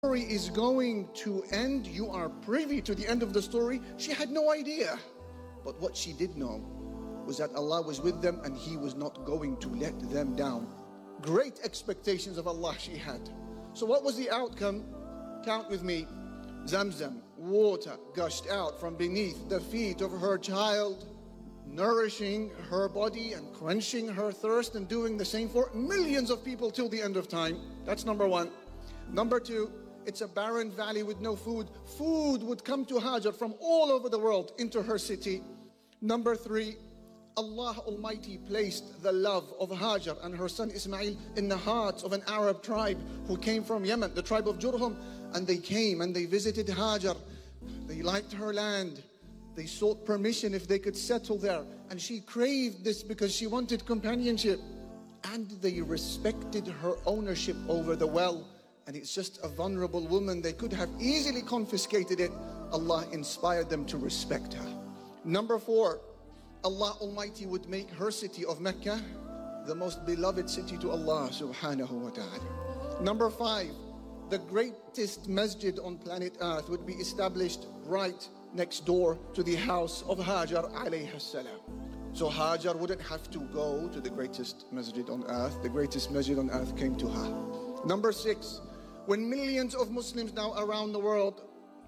story is going to end. You are privy to the end of the story. She had no idea. But what she did know was that Allah was with them and He was not going to let them down. Great expectations of Allah she had. So what was the outcome? Count with me. Zamzam, water gushed out from beneath the feet of her child, nourishing her body and quenching her thirst, and doing the same for millions of people till the end of time. That's number one. Number two, it's a barren valley with no food. Food would come to Hajar from all over the world into her city. Number three, Allah Almighty placed the love of Hajar and her son Ismail in the hearts of an Arab tribe who came from Yemen, the tribe of Jurhum. And they came and they visited Hajar. They liked her land. They sought permission if they could settle there. And she craved this because she wanted companionship. And they respected her ownership over the well. And it's just a vulnerable woman. They could have easily confiscated it. Allah inspired them to respect her. Number four, Allah Almighty would make her city of Mecca the most beloved city to Allah subhanahu wa ta'ala. Number five, the greatest masjid on planet Earth would be established right next door to the house of Hajar alayha salam. So Hajar wouldn't have to go to the greatest masjid on earth. The greatest masjid on earth came to her. Number six, when millions of Muslims now around the world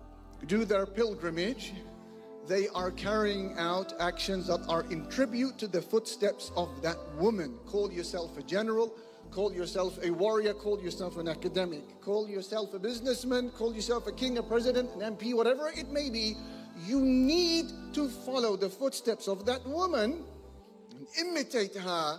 do their pilgrimage, they are carrying out actions that are in tribute to the footsteps of that woman. Call yourself a general, call yourself a warrior, call yourself an academic, call yourself a businessman, call yourself a king, a president, an MP, whatever it may be. You need to follow the footsteps of that woman and imitate her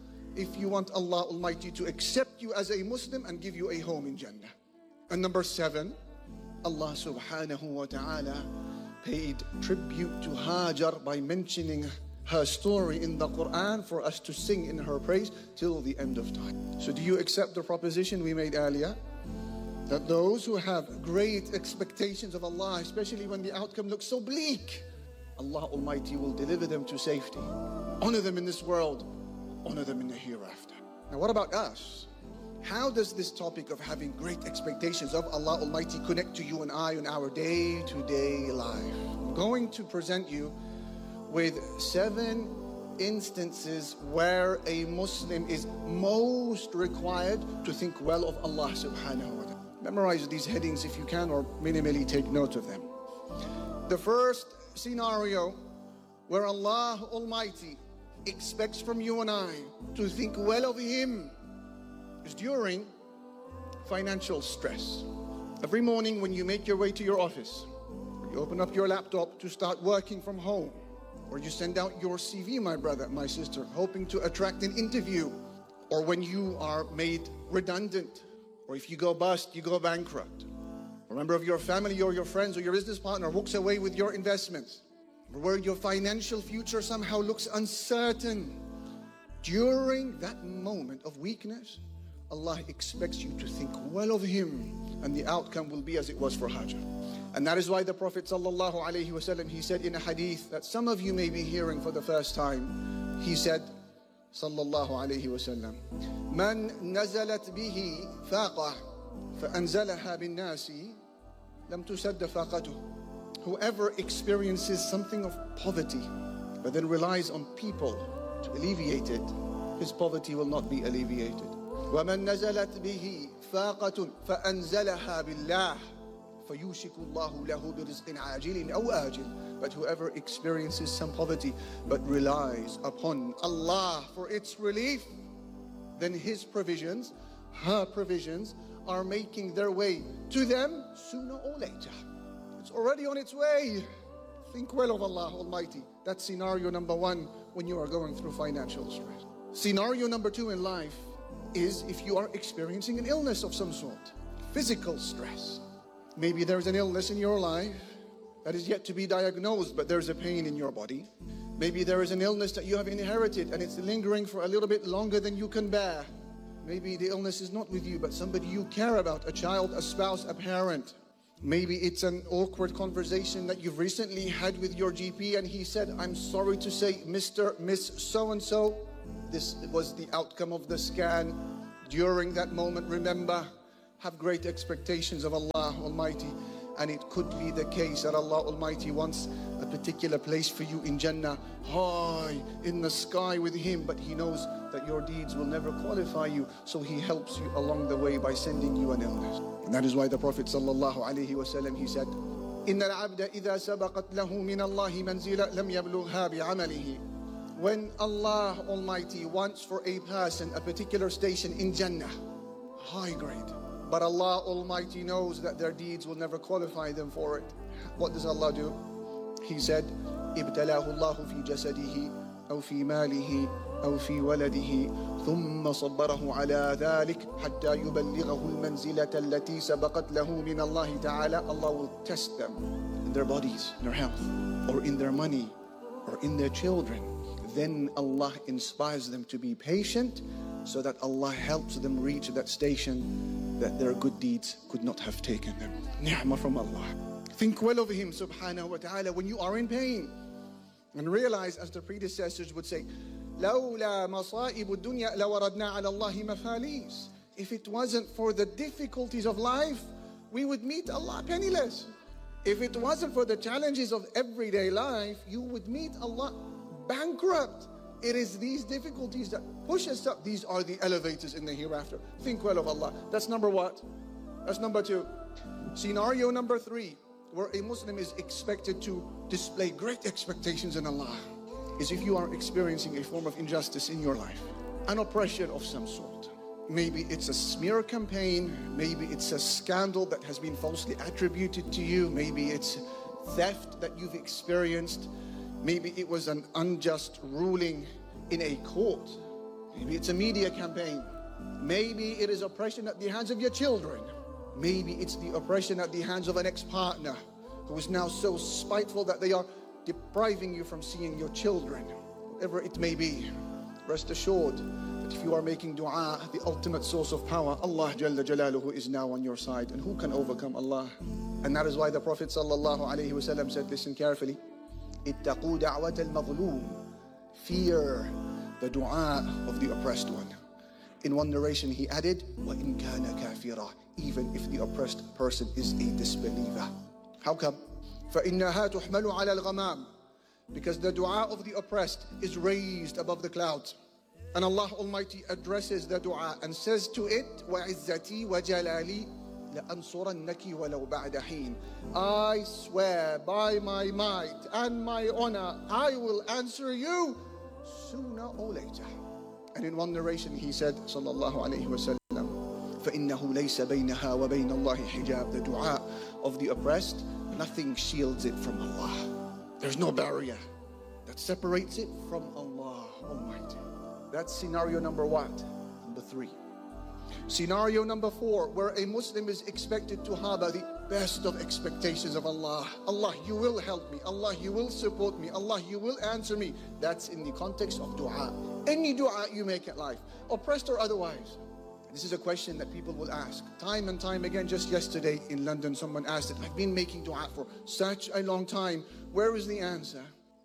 if you want Allah Almighty to accept you as a Muslim and give you a home in Jannah. And number seven, Allah subhanahu wa ta'ala paid tribute to Hajar by mentioning her story in the Quran for us to sing in her praise till the end of time. So do you accept the proposition we made earlier? That those who have great expectations of Allah, especially when the outcome looks so bleak, Allah Almighty will deliver them to safety. Honor them in this world, honor them in the hereafter. Now what about us? How does this topic of having great expectations of Allah Almighty connect to you and I in our day-to-day life? I'm going to present you with 7 instances where a Muslim is most required to think well of Allah subhanahu wa ta'ala. Memorize these headings if you can, or minimally take note of them. The first scenario where Allah Almighty expects from you and I to think well of Him is during financial stress. Every morning when you make your way to your office, or you open up your laptop to start working from home, or you send out your CV, my brother, my sister, hoping to attract an interview, or when you are made redundant, or if you go bust, you go bankrupt, or a member of your family or your friends or your business partner walks away with your investments, or where your financial future somehow looks uncertain. During that moment of weakness, Allah expects you to think well of Him, and the outcome will be as it was for Hajar. And that is why the Prophet sallallahu alaihi wasallam, he said in a hadith that some of you may be hearing for the first time. He said, sallallahu alaihi wasallam, "Man nazalat bihi faqah, فأنزلها بالناس لم تسد فاقته." Whoever experiences something of poverty, but then relies on people to alleviate it, his poverty will not be alleviated. وَمَنْ نَزَلَتْ بِهِ فَاقَةٌ فَأَنْزَلَهَا بِاللَّهِ فَيُوشِكُ اللَّهُ لَهُ بِرِزْقٍ عَاجِلٍ أَوْ آجِلٍ. But whoever experiences some poverty but relies upon Allah for its relief, then His provisions, her provisions, are making their way to them sooner or later. It's already on its way. Think well of Allah Almighty. That's scenario number one when you are going through financial stress. Scenario number two in life is if you are experiencing an illness of some sort. Physical stress. Maybe there's an illness in your life that is yet to be diagnosed, but there's a pain in your body. Maybe there is an illness that you have inherited and it's lingering for a little bit longer than you can bear. Maybe the illness is not with you, but somebody you care about, a child, a spouse, a parent. Maybe it's an awkward conversation that you've recently had with your GP and he said, "I'm sorry to say, Mr., Miss so-and-so, this was the outcome of the scan." During that moment, remember, have great expectations of Allah Almighty. And it could be the case that Allah Almighty wants a particular place for you in Jannah, high in the sky with Him, but He knows that your deeds will never qualify you, so He helps you along the way by sending you an illness. And that is why the Prophet sallallahu alaihi wasallam, he said, إِنَّ الْعَبْدَ إِذَا سَبَقَتْ لَهُ مِنَ اللَّهِ مَنْزِلَةً لَمْ يَبْلُغْهَا بِعَمَلِهِ. When Allah Almighty wants for a person a particular station in Jannah, high grade, but Allah Almighty knows that their deeds will never qualify them for it, what does Allah do? He said, ابتلاه الله في جسده أو في ماله أو في ولده ثم صبره على ذلك حتى يبلغه المنزلة التي سبقت له من الله تعالى. Allah will test them in their bodies, in their health, or in their money, or in their children. Then Allah inspires them to be patient, so that Allah helps them reach that station that their good deeds could not have taken them. Ni'mah from Allah. Think well of Him subhanahu wa ta'ala when you are in pain, and realize, as the predecessors would say, لولا مصائب الدنيا لوردنا على الله مفاليس. If it wasn't for the difficulties of life, we would meet Allah penniless. If it wasn't for the challenges of everyday life, you would meet Allah bankrupt. It is these difficulties that push us up. These are the elevators in the hereafter. Think well of Allah. That's number what? That's number two. Scenario number three, where a Muslim is expected to display great expectations in Allah, is if you are experiencing a form of injustice in your life, an oppression of some sort. Maybe it's a smear campaign, maybe it's a scandal that has been falsely attributed to you, maybe it's theft that you've experienced, maybe it was an unjust ruling in a court, maybe it's a media campaign, maybe it is oppression at the hands of your children, maybe it's the oppression at the hands of an ex-partner who is now so spiteful that they are depriving you from seeing your children. Whatever it may be, rest assured that if you are making dua, the ultimate source of power, Allah Jalla Jalaluhu, is now on your side. And who can overcome Allah? And that is why the Prophet sallallahu alaihi wasallam said, listen carefully, ittaqu da'wat al-mazloom. Fear the dua of the oppressed one. In one narration he added, وَإِن كَانَ كَافِرًا, even if the oppressed person is a disbeliever. How come? فَإِنَّهَا تُحْمَلُ عَلَى الْغَمَامِ, because the dua of the oppressed is raised above the clouds. And Allah Almighty addresses the dua and says to it, وَعِزَّتِي وَجَلَالِي لَأَنْصُرَنَّكِ وَلَوْ بَعْدَ حِينٍ. I swear by my might and my honor, I will answer you sooner or later. And in one narration he said, sallallahu alayhi wa sallam, فَإِنَّهُ لَيْسَ بَيْنَهَا وَبَيْنَ اللَّهِ حِجَابٍ. The dua of the oppressed, nothing shields it from Allah. There's no barrier that separates it from Allah Almighty. That's scenario number what? Number three. Scenario number four, where a Muslim is expected to harbor the best of expectations of Allah. Allah, you will help me. Allah, you will support me. Allah, you will answer me. That's in the context of dua. Any dua you make at life, oppressed or otherwise. This is a question that people will ask time and time again. Just yesterday in London, someone asked it. I've been making dua for such a long time. Where is the answer?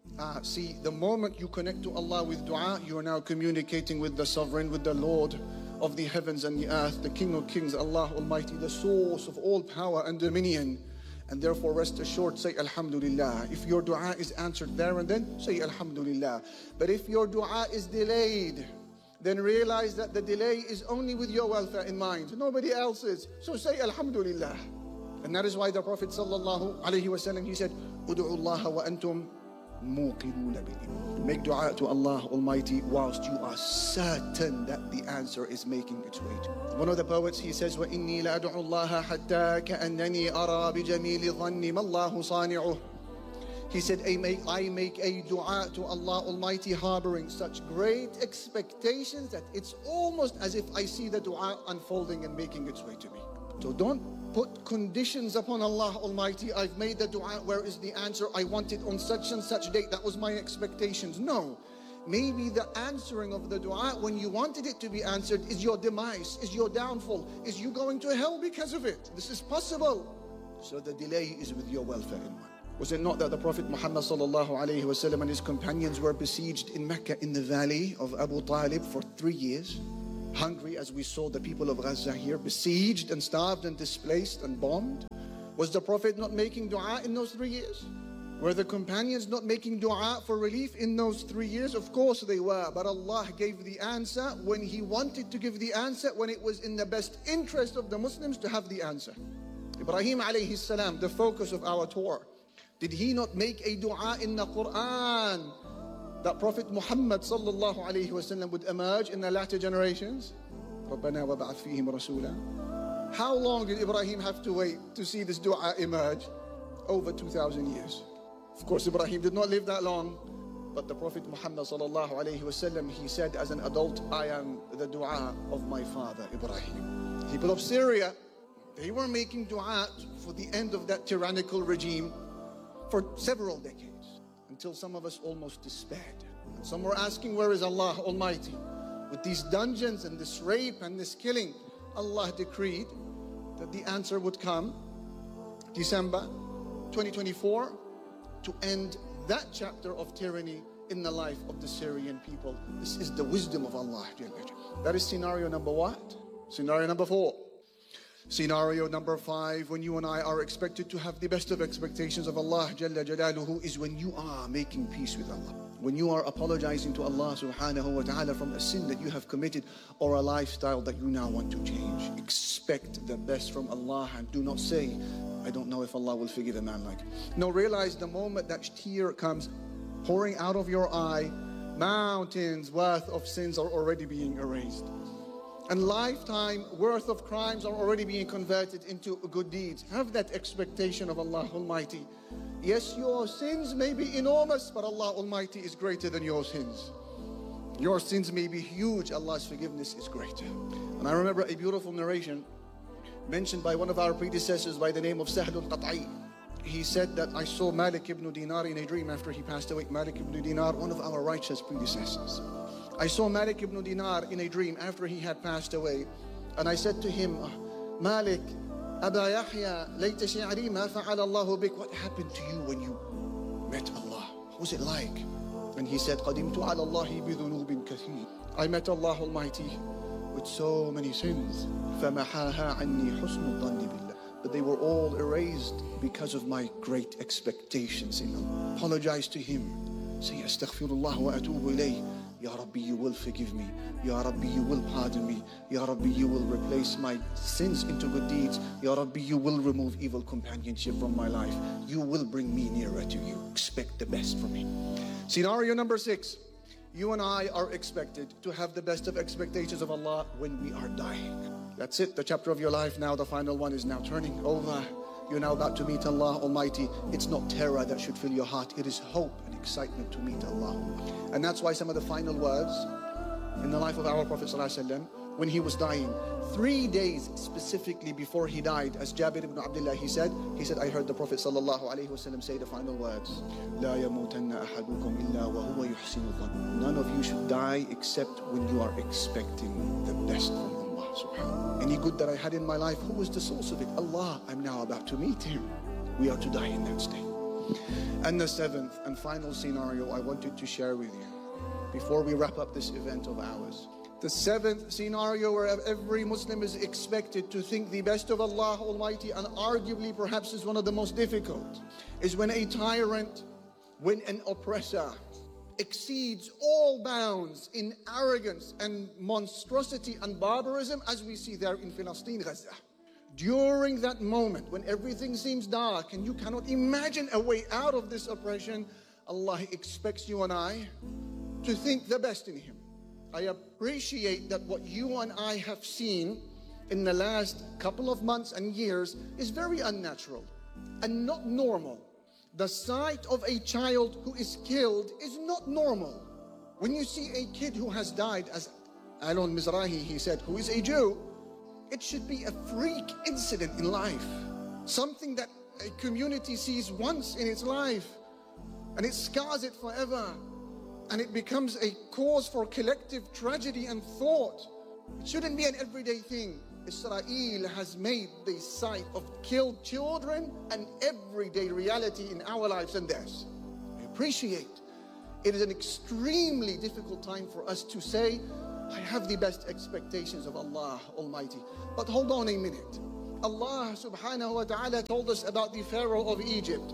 See, the moment you connect to Allah with dua, you are now communicating with the Sovereign, with the Lord of the heavens and the earth, the King of Kings, Allah Almighty, the source of all power and dominion. And therefore rest assured, say Alhamdulillah. If your dua is answered there and then, say Alhamdulillah. But if your dua is delayed, then realize that the delay is only with your welfare in mind, nobody else's. So say Alhamdulillah. And that is why the Prophet sallallahu alaihi wasallam, he said, Udu'u Allah wa antum muqinuna bil. Make dua to Allah Almighty whilst you are certain that the answer is making its way to. One of the poets, he says, وَإِنِّي لَأَدْعُ اللَّهَ حَتَّى كَأَنَّنِي أَرَى بِجَمِيلِ ظَنِّ مَا اللَّهُ صَانِعُهُ. He said, I make a dua to Allah Almighty harboring such great expectations that it's almost as if I see the dua unfolding and making its way to me. So don't put conditions upon Allah Almighty. I've made the dua, where is the answer? I want it on such and such date. That was my expectations. No. Maybe the answering of the dua when you wanted it to be answered is your demise, is your downfall, is you going to hell because of it. This is possible. So the delay is with your welfare in mind. Was it not that the Prophet Muhammad sallallahu alaihi wasallam and his companions were besieged in Mecca in the valley of Abu Talib for 3 years? hungry as we saw the people of Gaza here, besieged and starved and displaced and bombed? Was the Prophet not making dua in those 3 years? Were the companions not making dua for relief in those 3 years? Of course they were, but Allah gave the answer when He wanted to give the answer, when it was in the best interest of the Muslims to have the answer. Ibrahim alayhi salam, the focus of our tour, did he not make a dua in the Quran that Prophet Muhammad sallallahu alayhi wasallam would emerge in the latter generations? رَبَّنَا وَبَعَثْ فِيهِمْ رَسُولًا. How long did Ibrahim have to wait to see this dua emerge? Over 2,000 years. Of course, Ibrahim did not live that long, but the Prophet Muhammad sallallahu alayhi wasallam, he said as an adult, I am the dua of my father Ibrahim. People of Syria, they were making dua for the end of that tyrannical regime for several decades, until some of us almost despaired. And some were asking, where is Allah Almighty? With these dungeons and this rape and this killing, Allah decreed that the answer would come December 2024 to end that chapter of tyranny in the life of the Syrian people. This is the wisdom of Allah. That is scenario number what? Scenario number 4. Scenario number 5, when you and I are expected to have the best of expectations of Allah Jalla Jalaluhu, is when you are making peace with Allah. When you are apologizing to Allah subhanahu wa ta'ala from a sin that you have committed or a lifestyle that you now want to change. Expect the best from Allah and do not say, I don't know if Allah will forgive a man like. No, realize the moment that tear comes pouring out of your eye, mountains worth of sins are already being erased. And lifetime worth of crimes are already being converted into good deeds. Have that expectation of Allah Almighty. Yes, your sins may be enormous, but Allah Almighty is greater than your sins. Your sins may be huge, Allah's forgiveness is greater. And I remember a beautiful narration mentioned by one of our predecessors by the name of Sahl al-Qat'i. He said that I saw Malik ibn Dinar in a dream after he passed away. Malik ibn Dinar, one of our righteous predecessors. I saw Malik ibn Dinar in a dream after he had passed away. And I said to him, Malik, Aba Yahya, layta shi'ri ma fa'ala Allahu bik. What happened to you when you met Allah? What was it like? And he said, قَدِمْتُ عَلَى اللَّهِ بِذُنُوبٍ كَثِيرٍ. I met Allah Almighty with so many sins. فَمَحَاهَا عَنِّي حُسْنُ الظَّنِّ بِاللَّهِ. But they were all erased because of my great expectations in Allah. Apologize to Him. Say, astaghfirullah wa atubu ilayh. Ya Rabbi, you will forgive me. Ya Rabbi, you will pardon me. Ya Rabbi, you will replace my sins into good deeds. Ya Rabbi, you will remove evil companionship from my life. You will bring me nearer to you. Expect the best from me. Scenario number 6. You and I are expected to have the best of expectations of Allah when we are dying. That's it, the chapter of your life now, the final one is now turning over. You're now about to meet Allah Almighty. It's not terror that should fill your heart. It is hope and excitement to meet Allah. And that's why some of the final words in the life of our Prophet ﷺ, when he was dying, 3 days specifically before he died, as Jabir ibn Abdullah, he said, I heard the Prophet ﷺ say the final words, لا يموتن أحدكم إلا وهو يحسن الظن. None of you should die except when you are expecting the best from Allah subhanahu. Any good that I had in my life, who was the source of it? Allah. I'm now about to meet Him. We are to die in that state. And the 7th and final scenario I wanted to share with you before we wrap up this event of ours. The 7th scenario where every Muslim is expected to think the best of Allah Almighty, and arguably perhaps is one of the most difficult, is when a tyrant, when an oppressor exceeds all bounds in arrogance and monstrosity and barbarism, as we see there in Palestine, Gaza. During that moment when everything seems dark and you cannot imagine a way out of this oppression, Allah expects you and I to think the best in Him. I appreciate that what you and I have seen in the last couple of months and years is very unnatural and not normal. The sight of a child who is killed is not normal. When you see a kid who has died, as Alon Mizrahi, he said, who is a Jew, it should be a freak incident in life. Something that a community sees once in its life and it scars it forever. And it becomes a cause for collective tragedy and thought. It shouldn't be an everyday thing. Israel has made the sight of killed children an everyday reality in our lives and theirs. I appreciate it is an extremely difficult time for us to say, I have the best expectations of Allah Almighty. But hold on a minute. Allah subhanahu wa ta'ala told us about the Pharaoh of Egypt.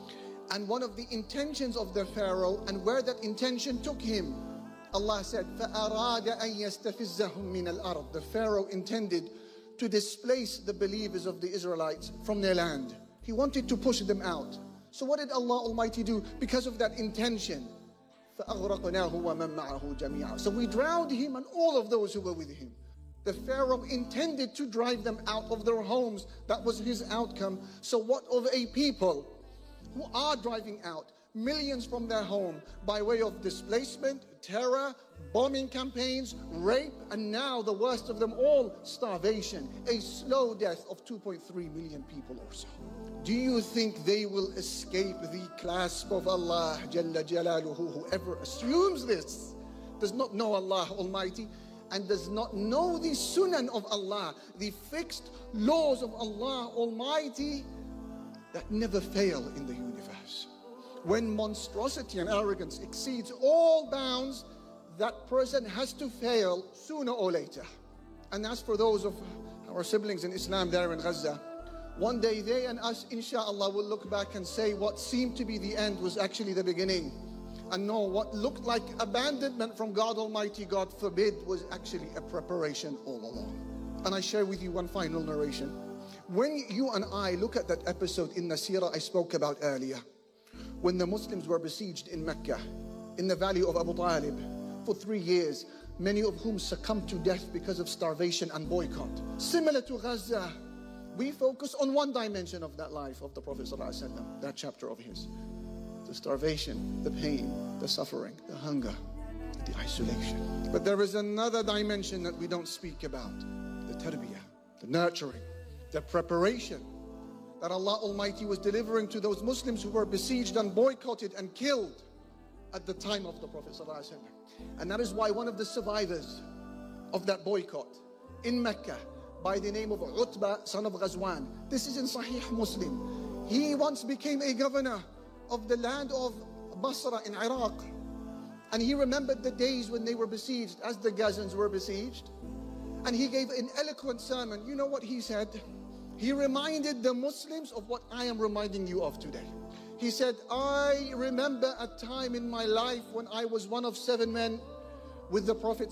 And one of the intentions of the Pharaoh and where that intention took him, Allah said, فَأَرَادَ أَن يَسْتَفِزَّهُم مِّنَ الْأَرْضِ. The Pharaoh intended to displace the believers of the Israelites from their land. He wanted to push them out. So what did Allah Almighty do because of that intention? فَأَغْرَقْنَاهُ وَمَن مَّعَهُ جَمِيعًا. So we drowned him and all of those who were with him. The Pharaoh intended to drive them out of their homes. That was his outcome. So what of a people who are driving out millions from their home by way of displacement, terror, bombing campaigns, rape, and now the worst of them all, starvation, a slow death of 2.3 million people or so. Do you think they will escape the clasp of Allah Jalla Jalaluhu? Whoever assumes this does not know Allah Almighty and does not know the sunan of Allah, the fixed laws of Allah Almighty that never fail in the universe. When monstrosity and arrogance exceeds all bounds, that person has to fail sooner or later. And as for those of our siblings in Islam there in Gaza, one day they and us, inshallah, will look back and say what seemed to be the end was actually the beginning. And no, what looked like abandonment from God Almighty, God forbid, was actually a preparation all along. And I share with you one final narration. When you and I look at that episode in the Seerah I spoke about earlier, when the Muslims were besieged in Mecca, in the valley of Abu Talib, for 3 years, many of whom succumbed to death because of starvation and boycott. Similar to Gaza, we focus on one dimension of that life of the Prophet ﷺ, that chapter of his. The starvation, the pain, the suffering, the hunger, the isolation. But there is another dimension that we don't speak about, the tarbiyah, the nurturing, the preparation that Allah Almighty was delivering to those Muslims who were besieged and boycotted and killed at the time of the Prophet ﷺ. And that is why one of the survivors of that boycott in Mecca, by the name of Utbah, son of Ghazwan, this is in Sahih Muslim, he once became a governor of the land of Basra in Iraq. And he remembered the days when they were besieged, as the Gazans were besieged. And he gave an eloquent sermon. You know what he said? He reminded the Muslims of what I am reminding you of today. He said, I remember a time in my life when I was one of 7 men with the Prophet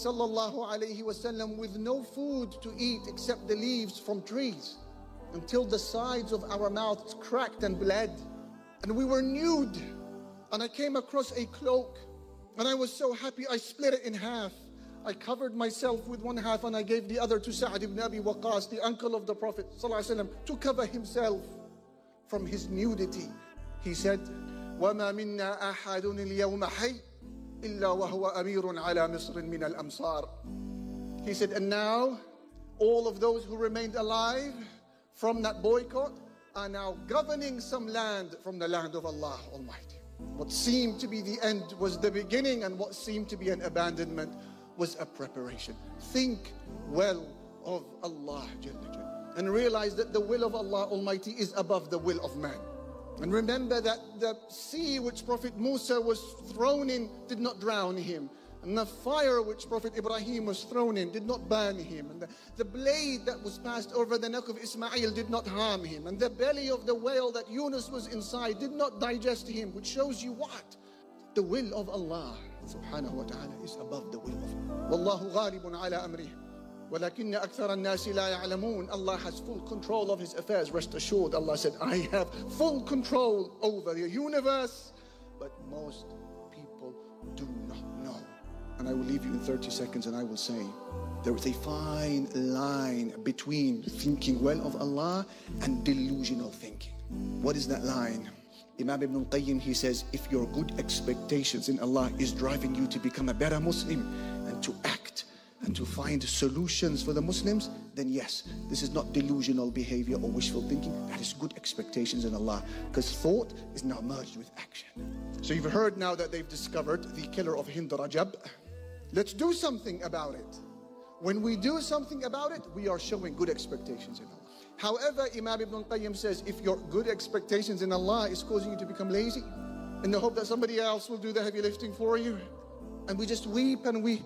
ﷺ with no food to eat except the leaves from trees, until the sides of our mouths cracked and bled. And we were nude. And I came across a cloak. And I was so happy I split it in half. I covered myself with one half and I gave the other to Sa'd ibn Abi Waqqas, the uncle of the Prophet ﷺ, to cover himself from his nudity. He said, وَمَا مِنَّا أَحَدٌ الْيَوْمَ حَيٍّ إِلَّا وَهُوَ أَمِيرٌ عَلَى مِصْرٍ مِنَ الْأَمْصَارِ. He said, and now all of those who remained alive from that boycott are now governing some land from the land of Allah Almighty. What seemed to be the end was the beginning, and what seemed to be an abandonment was a preparation. Think well of Allah and realize that the will of Allah Almighty is above the will of man. And remember that the sea which Prophet Musa was thrown in did not drown him. And the fire which Prophet Ibrahim was thrown in did not burn him. And the blade that was passed over the neck of Ismail did not harm him. And the belly of the whale that Yunus was inside did not digest him, which shows you what? The will of Allah subhanahu wa ta'ala is above the will of Allah. Wallahu ghalibun ala amrih. وَلَكِنَّ أَكْثَرَ النَّاسِ لَا يَعْلَمُونَ. Allah has full control of His affairs. Rest assured, Allah said, I have full control over the universe, but most people do not know. And I will leave you in 30 seconds and I will say, there is a fine line between thinking well of Allah and delusional thinking. What is that line? Imam Ibn al-Qayyim, he says, if your good expectations in Allah is driving you to become a better Muslim and to act and to find solutions for the Muslims, then yes, this is not delusional behavior or wishful thinking. That is good expectations in Allah, because thought is now merged with action. So you've heard now that they've discovered the killer of Hind Rajab. Let's do something about it. When we do something about it, we are showing good expectations in Allah. However, Imam Ibn al-Qayyim says, if your good expectations in Allah is causing you to become lazy, in the hope that somebody else will do the heavy lifting for you, and we just weep and we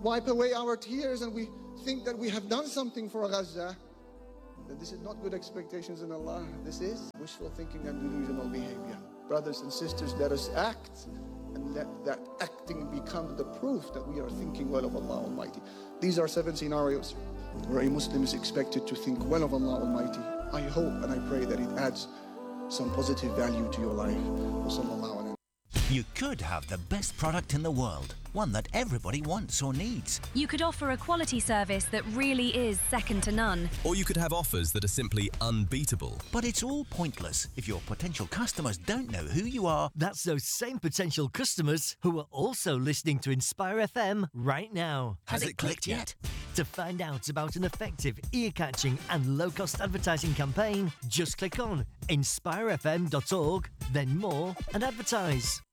wipe away our tears and we think that we have done something for Gaza, then this is not good expectations in Allah. This is wishful thinking and delusional behavior. Brothers and sisters, let us act, and let that acting become the proof that we are thinking well of Allah Almighty. These are 7 scenarios where a Muslim is expected to think well of Allah Almighty. I hope and I pray that it adds some positive value to your life. Sallallahu alayhi. You could have the best product in the world, one that everybody wants or needs. You could offer a quality service that really is second to none. Or you could have offers that are simply unbeatable. But it's all pointless if your potential customers don't know who you are. That's those same potential customers who are also listening to Inspire FM right now. Has it clicked yet? To find out about an effective, ear-catching and low-cost advertising campaign, just click on inspirefm.org, then more, and advertise.